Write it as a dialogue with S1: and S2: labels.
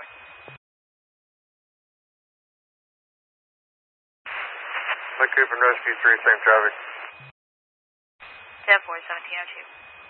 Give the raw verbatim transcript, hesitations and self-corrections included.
S1: Mike Cooper and Rescue three, same traffic.
S2: ten four, seventeen oh two.